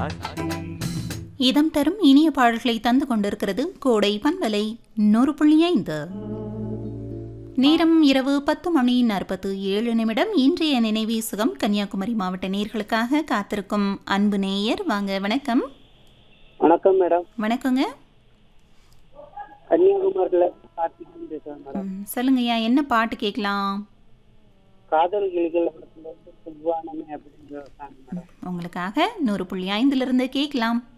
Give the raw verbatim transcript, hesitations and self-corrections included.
இதம் தரும் இனிய பாடல்களை தந்து கொண்டிருக்கிறது கோடை பண்பலை நூறு புள்ளி ஐந்து. நேரம் இரவு பத்து மணி நாற்பத்து ஏழு நிமிடம். இன்றைய நினைவே சுகம் கன்னியாகுமரி மாவட்ட நேயர்களுக்காக காத்திருக்கும் அன்பு நேயர் வாங்க. வணக்கம். வணக்கம் மேடம். வணக்கங்க. கன்னியாகுமரியில கார்த்திகேயன் பேசுறேன் மேடம். ம், சொல்லுங்கய்யா, என்ன பாட்டு கேட்கலாம்? காதல் கிளிகள் படத்துல இருந்து செவ்வானமே அப்படிங்கிற ஒரு song மேடம். உங்களுக்காக நூறு புள்ளி ஐந்துல இருந்து கேட்கலாம்.